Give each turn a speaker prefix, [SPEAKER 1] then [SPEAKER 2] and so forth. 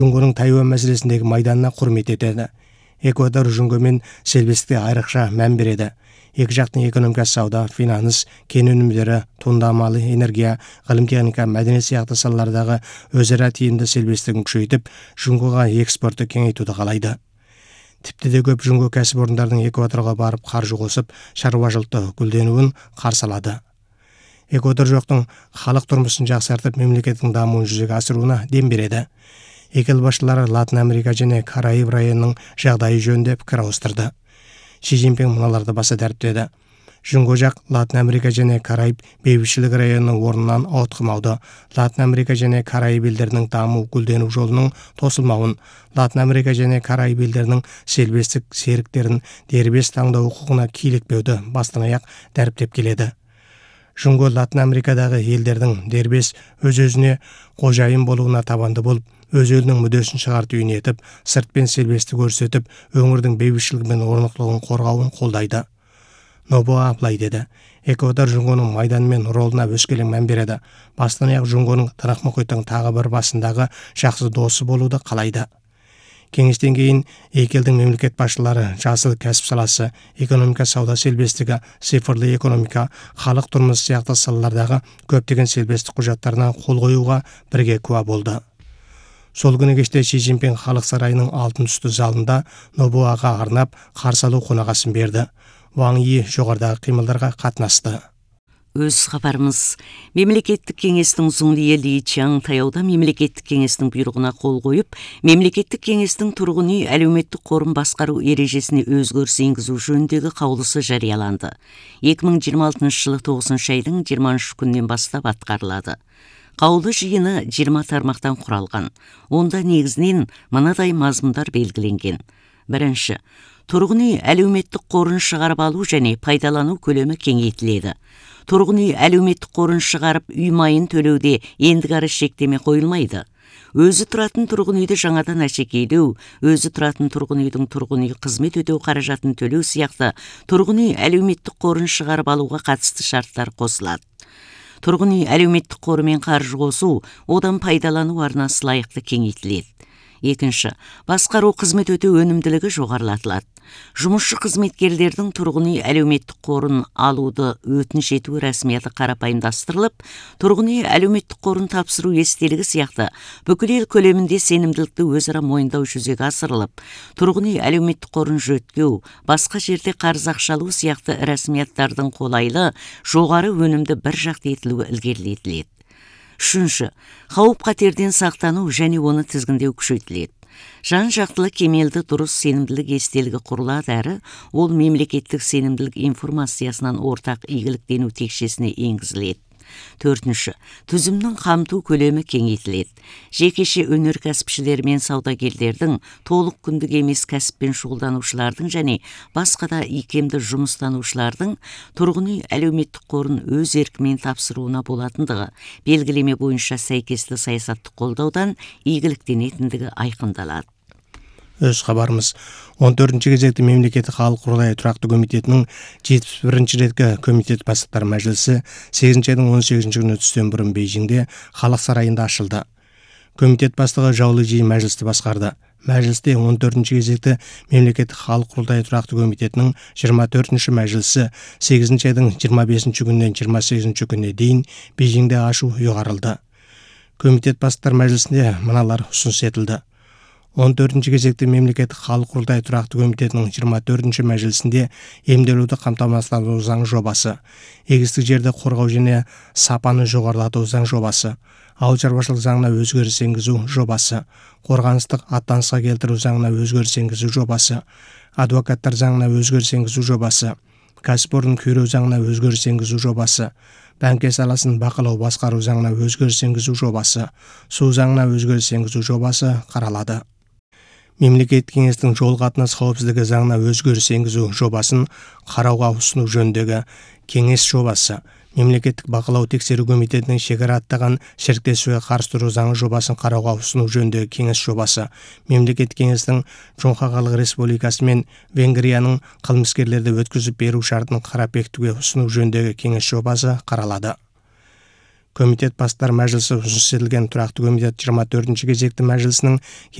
[SPEAKER 1] Жөнгөнүн Тайвань мәселесіндегі майданына құрмет етеді. Эквадор жөнгөмен сербестікке айрықша мән береді. Екі жақтың экономика, сауда, финанс, кен өнімдері, туындамалы энергия, ғылым техника, мәдениет сияқты салалардағы өзара тиімді сербестігін күшейтіп, жөнгөға экспортты кеңейтуді қалайды. Тіпті де көп жөнгө кәсіпорындардың Эквадорға барып қаржы қосып, шаруашылықты гүлденуін қарсы алады. Эквадор жоқтың халық тұрмысын жақсартып, мемлекеттің дамуын жүзеге асыруына дем береді. Екі ел басшылары Латын Америка және Караиб районының жағдайы жөнінде пікір ауыстырды. Ши Цзиньпин мыналарды баса дәріптеді. Жөнгө жақ Латын Америка және Караиб бейбітшілік районының орнынан ауытқымауды, Латын Америка және Караиб елдерінің даму гүлдену жолының тосылмауын, Латын Америка және Караиб елдерінің сербестік серіктерін дербес таңдау құқығына килікпеуді бастан аяқ дәріптеп келеді. Жөнгө Латын Америкадағы елдердің дербес өз-өзіне қожайын болуына табанды болып, өз елінің мүддесін шығарту етіп, сыртпен сербестік көрсетіп, өңірдің бейбітшілігі мен орнықтылығын қорғауын қолдайды. Нобуа былай деді: Эквадор жөнгөнің майданы мен ролына өскелең мән береді. Бастан аяқ жөнгөнің Тынық мұхиттың тағы бір басындағы жақсы досы болуды қалайды. Кеңестен кейін екі елдің мемлекет басшылары жасыл кәсіп саласы, экономика, сауда сербестігі, цифрлы экономика, халық тұрмысы сияқты салалардағы көптеген сербестік құжаттарына қол қоюға бірге куә болды. Сол күні кеште Ши Цзиньпин халық сарайының алтын түсті залында Нобуаға арнап қарсы алу қонағасын берді. Ван Йи жоғарыдағы қимылдарға қатынасты.
[SPEAKER 2] Өз хабарымыз. Мемлекеттік кеңестің Зуңли Ли Чаң таяуда мемлекеттік кеңестің бұйрығына қол қойып, мемлекеттік кеңестің тұрғын үй әлеуметтік қорын басқару ережесіне өзгеріс енгізу жөніндегі қаулысы жарияланды. 2026 жылы 9 айдың 20 күннен бастап атқарылады. Қаулы жиыны 20 тармақтан құралған. Онда негізінен мынадай мазмұндар белгіленген. Бірінші, тұрғын үй әлеуметтік қорын шығарып алу және пайдалану көлемі кеңейтіледі. Тұрғын үй әлеуметтік қорын шығарып, үй майын төлеуде ендігәрі шектеме қойылмайды. Өзі тұратын тұрғын үйді жаңадан әшекейлеу, өзі тұратын тұрғын үйдің тұрғын үй қызмет өтеу қаражатын төлеу сияқты тұрғын үй әлеуметтік қорын шығарып алуға қатысты шарттар қосылады. Тұрғын үй әлеуметтік қорымен қаржы қосу, одан пайдалану арнасы лайықты кеңейтіледі. Екінші, басқару қызмет өтеу өнімділігі жоғарылатылады. Жұмысшы қызметкерлердің тұрғын үй әлеуметтік қорын алуды өтініш ету рәсімияты қарапайымдастырылып, тұрғын үй әлеуметтік қорын тапсыру естелігі сияқты бүкіл ел көлемінде сенімділікті өзара мойындау жүзеге асырылып, тұрғын үй әлеуметтік қорын жөткеу, басқа жерде қарыз ақша алу сияқты рәсімияттардың қолайлы, жоғары өнімді бір жақты етілуі ілгерілетіледі. Үшінші, қауіп қатерден сақтану және оны тізгіндеу күшейтіледі. Жан-жақтылы кемелді дұрыс сенімділік естелігі құрылады әрі ол мемлекеттік сенімділік информациясынан ортақ игіліктену текшесіне енгізіледі. Төртінші, түзімнің қамту көлемі кеңейтіледі. Жекеше өнеркәсіпшілер мен саудагерлердің, толық күндік емес кәсіппен шұғылданушылардың және басқа да икемді жұмыстанушылардың тұрғын үй әлеуметтік қорын өз еркімен тапсыруына болатындығы, белгілеме бойынша сәйкесті саясатты қолдаудан игіліктенетіндігі айқындалады.
[SPEAKER 1] Өз хабарымыз. 14-ші кезекті мемлекеттік халық құрылтайы тұрақты комитетінің 71-ші реткі комитет бастықтар мәжілісі 8 айдың 18 күні түстен бұрын Бейжіңде халық сарайында ашылды. Комитет бастығы Жаулы Жи мәжілісті басқарды. Мәжілісте 14-ші кезекті мемлекеттік халық құрылтайы тұрақты комитетінің 24-ші мәжілісі 8 айдың 25 күннен 28 күніне дейін Бейжіңде ашу ұйғарылды. Комитет бастықтар мәжілісінде мыналар ұсыныс етілді. 14-ші кезекті мемлекеттік халық құрылтайы тұрақты комитетінің 24-ші мәжілісінде емделуді қамтамасыз заң жобасы, егістік жерді қорғау және сапаны жоғарылату заң жобасы, ауыл шаруашылық заңына өзгеріс енгізу жобасы, қорғаныстық аттанысқа келтіру заңына өзгеріс енгізу жобасы, адвокаттар заңына өзгеріс енгізу жобасы, кәсіпорын күйреу заңына өзгеріс енгізу жобасы, бәңке саласын бақылау басқару заңына өзгеріс енгізу жобасы, су заңына өзгеріс енгізу жобасы қаралады. Мемлекеттік кеңестің жол қатынас қауіпсіздігі заңына өзгеріс енгізу жобасын қарауға ұсыну жөніндегі кеңес жобасы, мемлекеттік бақылау тексеру комитетінің шекара аттаған шеріктесуге қарсы тұру заңы жобасын қарауға ұсыну жөніндегі кеңес жобасы, мемлекеттік кеңестің Жоңқа Халық Республикасы мен Венгрияның қылмыскерлерді өткізіп беру шартын қарап бекітуге ұсыну жөніндегі кеңес жобасы қаралады. Комитет бастар мәжілісі ұсыныс етілген тұрақты комитет 24-ші кезекті мәжілісінің